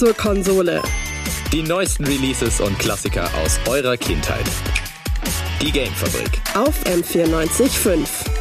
zur Konsole. Die neuesten Releases und Klassiker aus eurer Kindheit. Die Gamefabrik. Auf M94.5.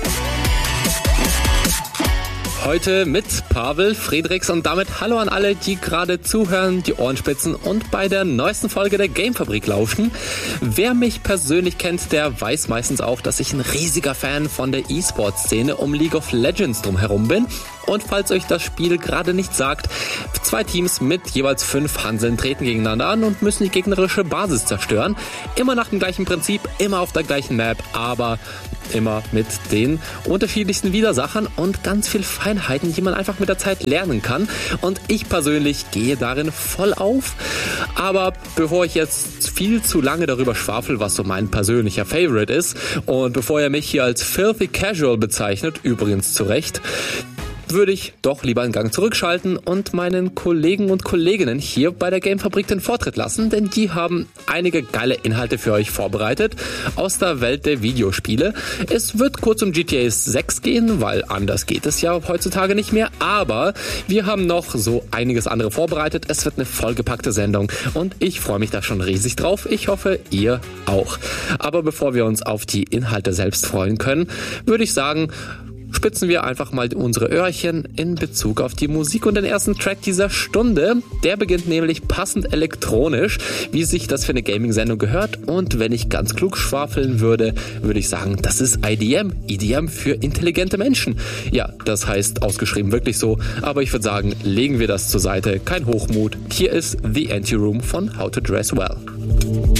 Heute mit Pavel, Friedrichs und damit hallo an alle, die gerade zuhören, die Ohren spitzen und bei der neuesten Folge der Gamefabrik lauschen. Wer mich persönlich kennt, der weiß meistens auch, dass ich ein riesiger Fan von der E-Sport-Szene um League of Legends drumherum bin. Und falls euch das Spiel gerade nicht sagt, 2 Teams mit jeweils 5 Hanseln treten gegeneinander an und müssen die gegnerische Basis zerstören. Immer nach dem gleichen Prinzip, immer auf der gleichen Map, aber immer mit den unterschiedlichsten Widersachern und ganz viel Feinheiten, die man einfach mit der Zeit lernen kann. Und ich persönlich gehe darin voll auf. Aber bevor ich jetzt viel zu lange darüber schwafel, was so mein persönlicher Favorite ist, und bevor ihr mich hier als Filthy Casual bezeichnet, übrigens zu Recht, würde ich doch lieber einen Gang zurückschalten und meinen Kollegen und Kolleginnen hier bei der Gamefabrik den Vortritt lassen, denn die haben einige geile Inhalte für euch vorbereitet aus der Welt der Videospiele. Es wird kurz um GTA 6 gehen, weil anders geht es ja heutzutage nicht mehr, aber wir haben noch so einiges andere vorbereitet. Es wird eine vollgepackte Sendung und ich freue mich da schon riesig drauf. Ich hoffe, ihr auch. Aber bevor wir uns auf die Inhalte selbst freuen können, würde ich sagen, spitzen wir einfach mal unsere Öhrchen in Bezug auf die Musik und den ersten Track dieser Stunde. Der beginnt nämlich passend elektronisch, wie sich das für eine Gaming-Sendung gehört. Und wenn ich ganz klug schwafeln würde, würde ich sagen, das ist IDM. IDM für intelligente Menschen. Ja, das heißt ausgeschrieben wirklich so. Aber ich würde sagen, legen wir das zur Seite. Kein Hochmut. Hier ist The Anti-Room von How to Dress Well.